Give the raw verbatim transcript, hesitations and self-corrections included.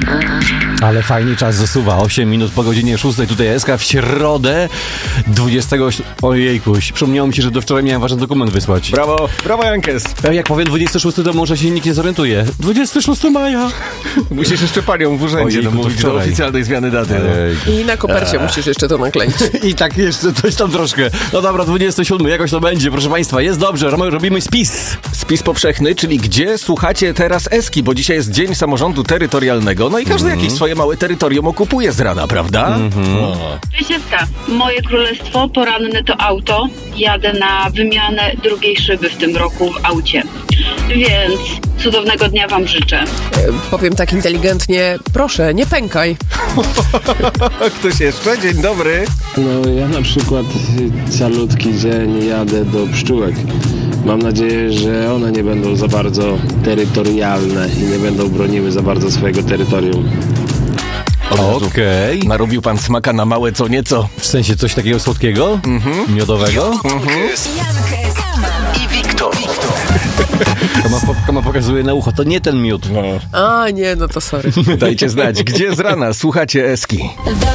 Ale fajnie czas zasuwa. osiem minut po godzinie szóstej. Tutaj S K w środę dwudziestego... Ojejku, przypomniało mi się, że do wczoraj miałem ważny dokument wysłać. Brawo, brawo Jankes. Jak powiem dwudziestego szóstego, to może się nikt nie zorientuje. dwudziestego szóstego maja. Musisz jeszcze panią w urzędzie Ojejku, domówić do oficjalnej zmiany daty. No. I na kopercie musisz jeszcze to nakleić. I tak jeszcze coś tam troszkę. No dobra, dwudziestego siódmego, jakoś to będzie, proszę państwa. Jest dobrze, robimy spis. Spis powszechny, czyli gdzie słuchacie teraz Eski, bo dzisiaj jest Dzień Samorządu Terytorialnego, no i każdy mm. jakieś swoje małe terytorium okupuje z rana, prawda? Mm-hmm. Cześć Eska, moje królestwo poranne to auto. Jadę na wymianę drugiej szyby w tym roku w aucie. Więc cudownego dnia wam życzę. E, powiem tak inteligentnie, proszę, nie pękaj. Ktoś jeszcze? Dzień dobry. No ja na przykład calutki dzień jadę do pszczółek. Mam nadzieję, że one nie będą za bardzo terytorialne i nie będą broniły za bardzo swojego terytorium. Okej. Okay. Narobił pan smaka na małe co nieco. W sensie coś takiego słodkiego? Mm-hmm. Miodowego? Mm-hmm. I Wiktor. Kama, kama pokazuje na ucho, to nie ten miód. No. A nie, no to sorry. Dajcie znać, gdzie z rana słuchacie Eski.